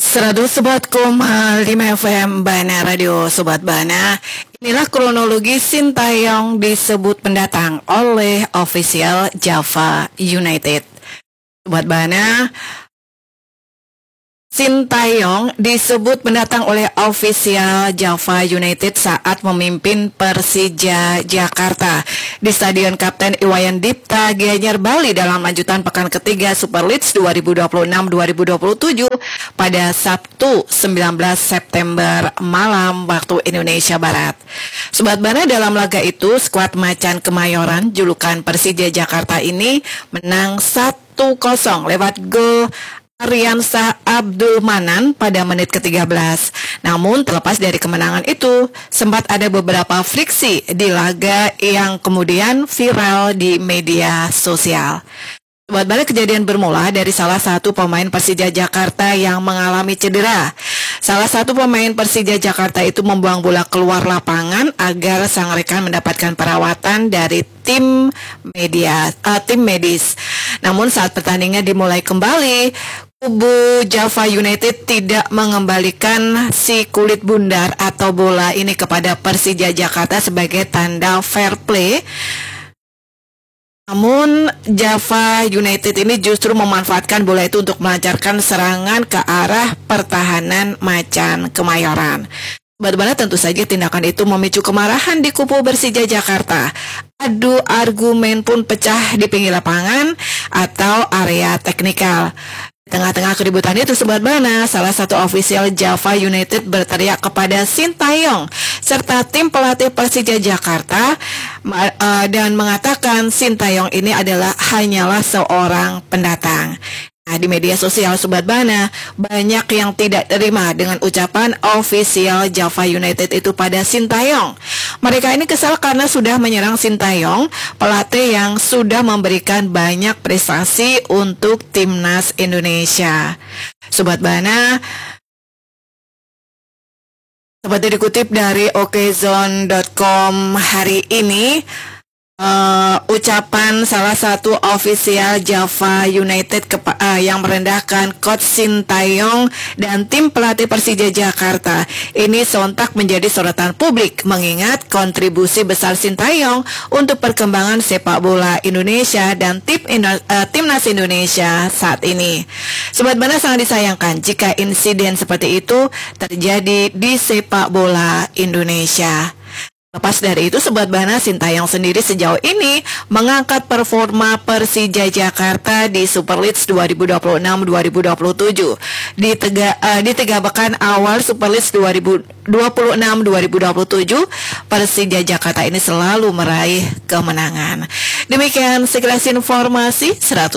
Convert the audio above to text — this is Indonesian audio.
100,5 FM Bana Radio Sobat Bana. Inilah kronologi Sintayong disebut pendatang oleh official Java United. Sobat Bana, Sintayong disebut pendatang oleh official Java United saat memimpin Persija Jakarta di Stadion Kapten Iwayan Dipta, Gianyar, Bali dalam lanjutan pekan ketiga Super League 2026-2027 pada Sabtu 19 September malam waktu Indonesia Barat. Sobat Bana, dalam laga itu skuad Macan Kemayoran julukan Persija Jakarta ini menang 1-0 lewat gol Ariansa Abdul Manan pada menit ke-13. Namun terlepas dari kemenangan itu, sempat ada beberapa friksi di laga yang kemudian viral di media sosial. Sobat Bana, kejadian bermula dari salah satu pemain Persija Jakarta yang mengalami cedera. Salah satu pemain Persija Jakarta itu membuang bola keluar lapangan agar sang rekan mendapatkan perawatan dari tim medis. Namun saat pertandingan dimulai kembali, kubu Java United tidak mengembalikan si kulit bundar atau bola ini kepada Persija Jakarta sebagai tanda fair play. Namun Java United ini justru memanfaatkan bola itu untuk melancarkan serangan ke arah pertahanan Macan Kemayoran. Sobat-sobat, tentu saja tindakan itu memicu kemarahan di kubu Persija Jakarta. Adu argumen pun pecah di pinggir lapangan atau area teknikal. Di tengah-tengah keributan itu, Sobat Bana, salah satu ofisial Java United berteriak kepada Sintayong serta tim pelatih Persija Jakarta dan mengatakan Sintayong ini hanyalah seorang pendatang. Nah, di media sosial Sobat Bana, banyak yang tidak terima dengan ucapan official Java United itu pada Sintayong. Mereka ini kesal karena sudah menyerang Sintayong, pelatih yang sudah memberikan banyak prestasi untuk timnas Indonesia. Sobat Bana, seperti dikutip dari okezone.com hari ini, ucapan salah satu official Java United yang merendahkan coach Sintayong dan tim pelatih Persija Jakarta ini sontak menjadi sorotan publik mengingat kontribusi besar Sintayong untuk perkembangan sepak bola Indonesia dan timnas Indonesia saat ini. Sobat Bana, sangat disayangkan jika insiden seperti itu terjadi di sepak bola Indonesia. Lepas dari itu, Sobat Bana, Sintayong sendiri sejauh ini mengangkat performa Persija Jakarta di Super League 2026-2027. Di tiga pekan awal Super League 2026-2027, Persija Jakarta ini selalu meraih kemenangan. Demikian sekilas informasi 100